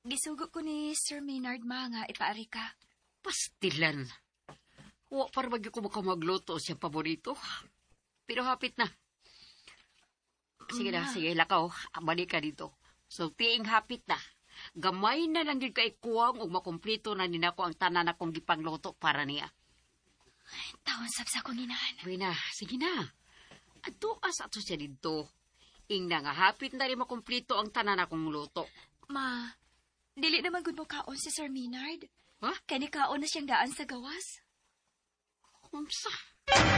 Gisugo ko ni Sir Maynard nga ipaari ka. Pastilan. Wa para bagyo ko makamagluto siya paborito. Pero hapit na. Sige na, sige, lakaw. Balik ka dito. So, tiing hapit na. Gamay na lang yun kay kuwang o makumplito na ninako ang tanan akong gipangluto para niya. Tawon sabsa kong inahan. Uy na, sige na. Ato ato siya dito. Ing na nga hapit na rin makumplito ang tanan akong luto. Ma, dili naman gud mo kaon si Sir Maynard. Ha? Kani kaon na siyang daan sa gawas. Kumsa.